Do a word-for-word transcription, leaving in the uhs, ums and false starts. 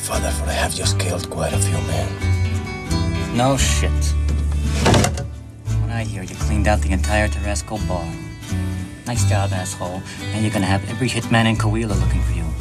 Father, for I have just killed quite a few men. No shit. When I hear you cleaned out the entire Tarasco bar. Nice job, asshole. Now you're gonna have every hitman in Coahuila looking for you.